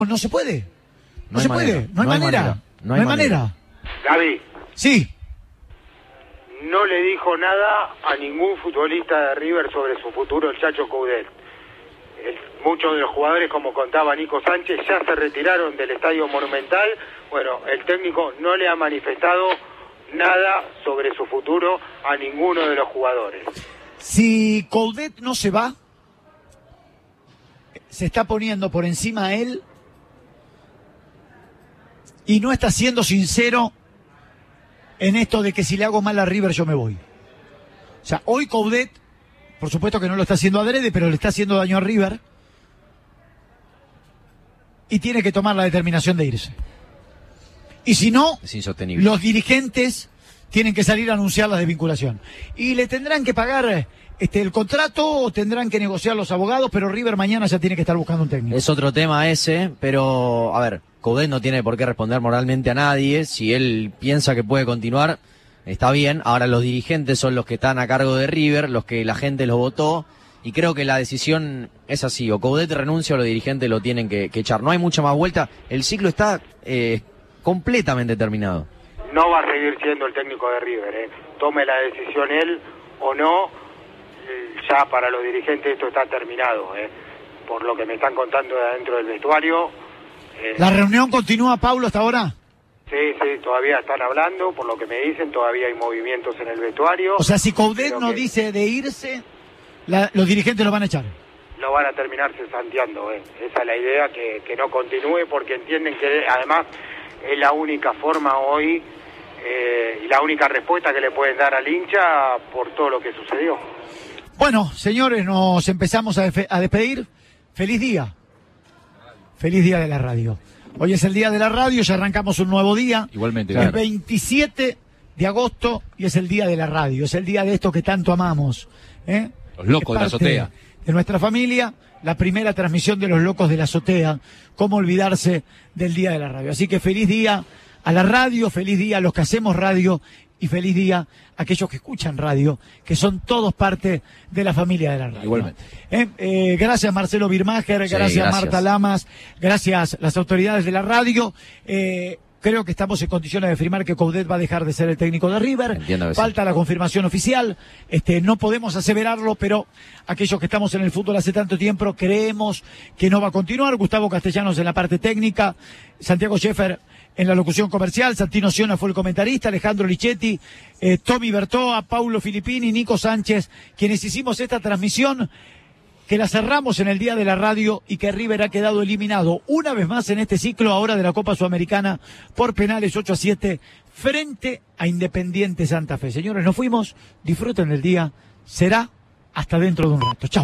No se puede. No hay manera. Gaby. Sí. No le dijo nada a ningún futbolista de River sobre su futuro el Chacho Coudet. Muchos de los jugadores, como contaba Nico Sánchez, ya se retiraron del Estadio Monumental. Bueno, el técnico no le ha manifestado nada sobre su futuro a ninguno de los jugadores. Si Coudet no se va, se está poniendo por encima a él y no está siendo sincero en esto de que si le hago mal a River yo me voy. O sea, hoy Coudet, por supuesto que no lo está haciendo adrede, pero le está haciendo daño a River y tiene que tomar la determinación de irse. Y si no, es insostenible. Los dirigentes tienen que salir a anunciar la desvinculación. Y le tendrán que pagar el contrato o tendrán que negociar los abogados, pero River mañana ya tiene que estar buscando un técnico. Es otro tema ese, pero, a ver, Coudet no tiene por qué responder moralmente a nadie. Si él piensa que puede continuar, está bien. Ahora los dirigentes son los que están a cargo de River, los que la gente los votó, y creo que la decisión es así. O Coudet renuncia o los dirigentes lo tienen que echar. No hay mucha más vuelta. El ciclo está completamente terminado. No va a seguir siendo el técnico de River, Tome la decisión él o no, ya para los dirigentes esto está terminado, por lo que me están contando de adentro del vestuario. ¿La reunión continúa, Paulo, hasta ahora? Sí, todavía están hablando, por lo que me dicen, todavía hay movimientos en el vestuario. O sea, si Coudet no dice de irse, los dirigentes lo van a echar. Lo van a terminar cesanteando, Esa es la idea, que no continúe, porque entienden que además es la única forma hoy y la única respuesta que le pueden dar al hincha por todo lo que sucedió. Bueno, señores, nos empezamos a despedir. Feliz día. Feliz día de la radio. Hoy es el día de la radio, ya arrancamos un nuevo día. Igualmente. El 27 de agosto y es el día de la radio. Es el día de esto que tanto amamos. Los locos de la azotea. De nuestra familia, la primera transmisión de los locos de la azotea. ¿Cómo olvidarse del día de la radio? Así que feliz día a la radio, feliz día a los que hacemos radio y feliz día a aquellos que escuchan radio, que son todos parte de la familia de la radio. Igualmente. Gracias Marcelo Birmacher, gracias Marta Lamas, gracias las autoridades de la radio. Creo que estamos en condiciones de afirmar que Coudet va a dejar de ser el técnico de River. Falta la confirmación oficial. No podemos aseverarlo, pero aquellos que estamos en el fútbol hace tanto tiempo creemos que no va a continuar. Gustavo Castellanos en la parte técnica, Santiago Scheffer en la locución comercial, Santino Siona fue el comentarista, Alejandro Lichetti, Tommy Bertoa, Paulo Filippini, Nico Sánchez, quienes hicimos esta transmisión, que la cerramos en el día de la radio y que River ha quedado eliminado una vez más en este ciclo ahora de la Copa Sudamericana por penales 8-7 frente a Independiente Santa Fe. Señores, nos fuimos, disfruten el día, será hasta dentro de un rato. Chau.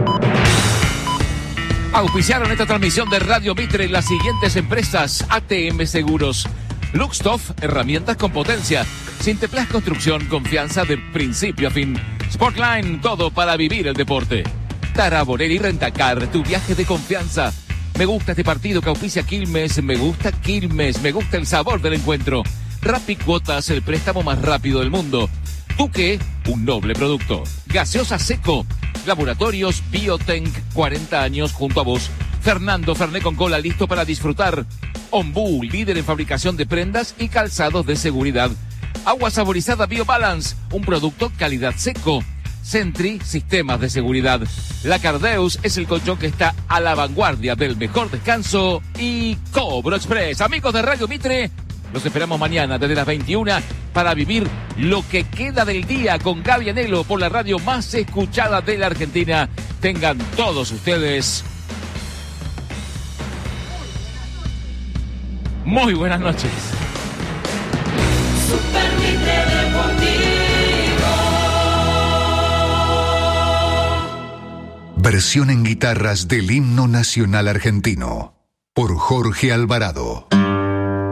Auspiciaron esta transmisión de Radio Mitre las siguientes empresas: ATM Seguros, Luxtoff, herramientas con potencia, Sinteplas Construcción, confianza de principio a fin, Sportline, todo para vivir el deporte, Tara Borelli Rentacar, tu viaje de confianza. Me gusta este partido que auspicia Quilmes, me gusta Quilmes, me gusta el sabor del encuentro. Rappi Cuotas, el préstamo más rápido del mundo. Duque, un noble producto. Gaseosa Seco, Laboratorios Biotank, 40 años junto a vos. Fernando Ferné con cola, listo para disfrutar. Ombú, líder en fabricación de prendas y calzados de seguridad. Agua saborizada BioBalance, un producto calidad Seco. Sentry, sistemas de seguridad. La Cardeus es el colchón que está a la vanguardia del mejor descanso. Y Cobro Express. Amigos de Radio Mitre, los esperamos mañana desde las 21 para vivir lo que queda del día con Gaby Anelo por la radio más escuchada de la Argentina. Tengan todos ustedes muy buenas noches. Super Mitre Deportivo. Versión en guitarras del himno nacional argentino por Jorge Alvarado.